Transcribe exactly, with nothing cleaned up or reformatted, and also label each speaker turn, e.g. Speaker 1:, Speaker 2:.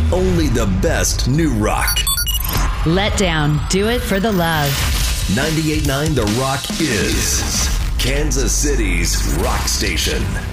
Speaker 1: only the best new rock.
Speaker 2: Let Down. Do it for the love.
Speaker 1: ninety-eight point nine The Rock is Kansas City's rock station.